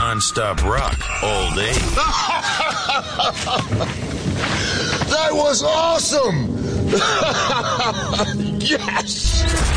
non-stop rock all day. That was awesome! Yes!